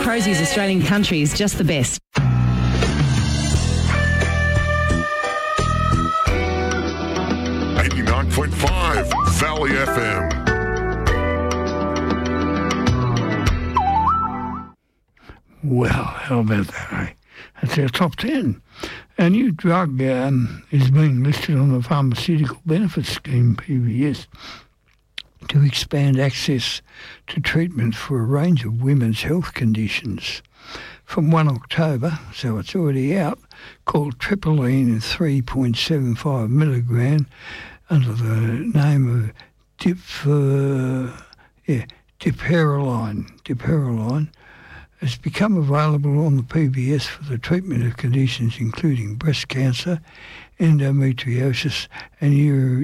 Crozier's Australian country is just the best. 89.5 Valley FM. Well, how about that, eh? That's our top 10. A new drug is being listed on the Pharmaceutical Benefits Scheme, PBS, to expand access to treatment for a range of women's health conditions. From 1 October, so it's already out, called Triptyline 3.75 milligram under the name of Dipyroline, has become available on the PBS for the treatment of conditions including breast cancer, endometriosis and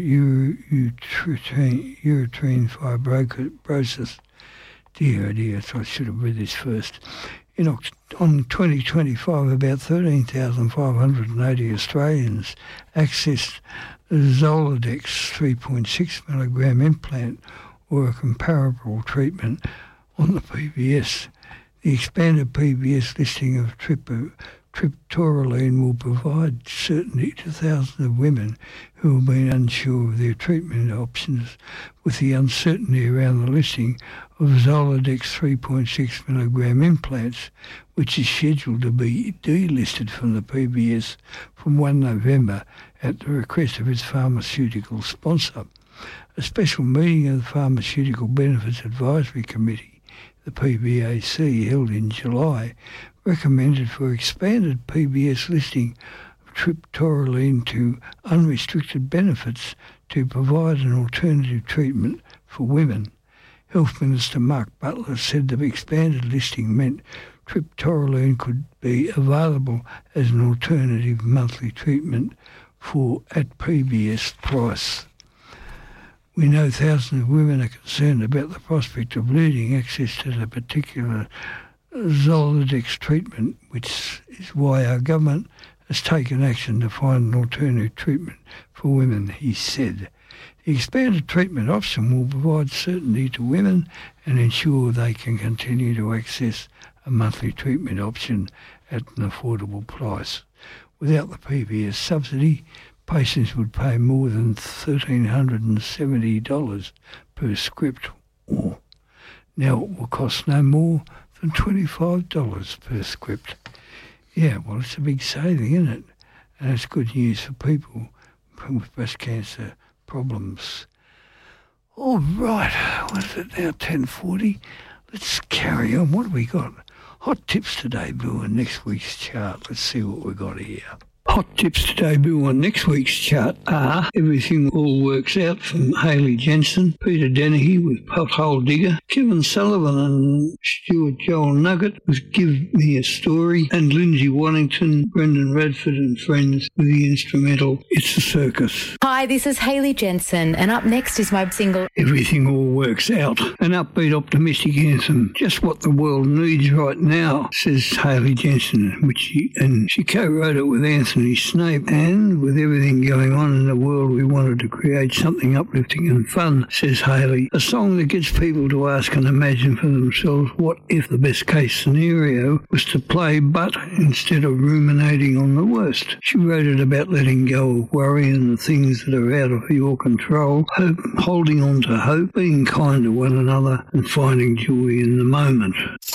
uterine fibrosis. Dear, so I should have read this first. On 2025, about 13,580 Australians accessed the Zoladex 3.6 milligram implant or a comparable treatment on the PBS. The expanded PBS listing of triptyline will provide certainty to thousands of women who have been unsure of their treatment options, with the uncertainty around the listing of Zoladex 3.6 milligram implants, which is scheduled to be delisted from the PBS from 1 November at the request of its pharmaceutical sponsor. A special meeting of the Pharmaceutical Benefits Advisory Committee, the PBAC, held in July, recommended for expanded PBS listing of triptyline to unrestricted benefits to provide an alternative treatment for women. Health Minister Mark Butler said the expanded listing meant triptyline could be available as an alternative monthly treatment at PBS price. We know thousands of women are concerned about the prospect of losing access to the particular Zoladex treatment, which is why our government has taken action to find an alternative treatment for women, he said. The expanded treatment option will provide certainty to women and ensure they can continue to access a monthly treatment option at an affordable price. Without the PBS subsidy, patients would pay more than $1,370 per script, or now it will cost no more than $25 per script. Yeah, well, it's a big saving, isn't it? And it's good news for people with breast cancer problems. All right, what is it now, 10:40? Let's carry on. What have we got? Hot tips to debut on next week's chart. Let's see what we got here. Hot tips to debut on next week's chart are Everything All Works Out from Hayley Jensen, Peter Dennehy with Pothole Digger, Kevin Sullivan and Stuart Joel Nugget with Give Me a Story, and Lindsay Waddington, Brendan Radford and friends with the instrumental It's a Circus. Hi, this is Hayley Jensen, and up next is my single Everything All Works Out, an upbeat, optimistic anthem, just what the world needs right now, says Hayley Jensen, she co-wrote it with Anthony Snape, and with everything going on in the world, we wanted to create something uplifting and fun, says Hayley. A song that gets people to ask and imagine for themselves what if the best case scenario was to play but instead of ruminating on the worst. She wrote it about letting go of worry and the things that are out of your control, holding on to hope, being kind to one another and finding joy in the moment.